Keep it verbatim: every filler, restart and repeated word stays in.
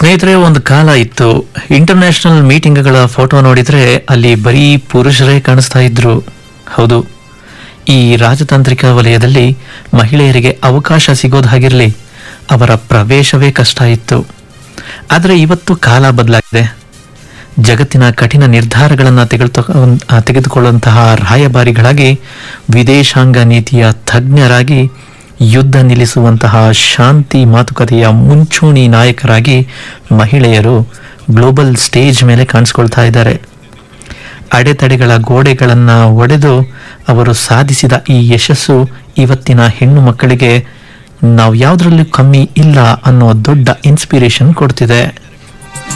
ಸ್ನೇಹಿತರೆ, ಒಂದು ಕಾಲ ಇತ್ತು, ಇಂಟರ್ನ್ಯಾಷನಲ್ ಮೀಟಿಂಗ್ಗಳ ಫೋಟೋ ನೋಡಿದ್ರೆ ಅಲ್ಲಿ ಬರೀ ಪುರುಷರೇ ಕಾಣಿಸ್ತಾ ಇದ್ರು. ಹೌದು, ಈ ರಾಜತಾಂತ್ರಿಕ ವಲಯದಲ್ಲಿ ಮಹಿಳೆಯರಿಗೆ ಅವಕಾಶ ಸಿಗೋದಾಗಿರಲಿ, ಅವರ ಪ್ರವೇಶವೇ ಕಷ್ಟ ಇತ್ತು. ಆದರೆ ಇವತ್ತು ಕಾಲ ಬದಲಾಗಿದೆ. ಜಗತ್ತಿನ ಕಠಿಣ ನಿರ್ಧಾರಗಳನ್ನು ತೆಗೆದುಕೊಳ್ಳ ತೆಗೆದುಕೊಳ್ಳುವಂತಹ ರಾಯಭಾರಿಗಳಾಗಿ, ವಿದೇಶಾಂಗ ನೀತಿಯ ತಜ್ಞರಾಗಿ, ಯುದ್ಧ ನಿಲ್ಲಿಸುವಂತಹ ಶಾಂತಿ ಮಾತುಕತೆಯ ಮುಂಚೂಣಿ ನಾಯಕರಾಗಿ ಮಹಿಳೆಯರು ಗ್ಲೋಬಲ್ ಸ್ಟೇಜ್ ಮೇಲೆ ಕಾಣಿಸ್ಕೊಳ್ತಾ ಇದ್ದಾರೆ. ಅಡೆತಡೆಗಳ ಗೋಡೆಗಳನ್ನು ಒಡೆದು ಅವರು ಸಾಧಿಸಿದ ಈ ಯಶಸ್ಸು ಇವತ್ತಿನ ಹೆಣ್ಣು ಮಕ್ಕಳಿಗೆ ನಾವು ಯಾವುದರಲ್ಲೂ ಕಮ್ಮಿ ಇಲ್ಲ ಅನ್ನೋ ದೊಡ್ಡ ಇನ್ಸ್ಪಿರೇಷನ್ ಕೊಡ್ತಿದೆ.